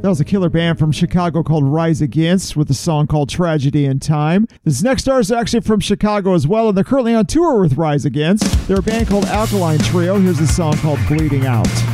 That was a killer band from Chicago called Rise Against with a song called Tragedy in Time. This next artist is actually from Chicago as well, and they're currently on tour with Rise Against. They're a band called Alkaline Trio. Here's a song called Bleeding Out.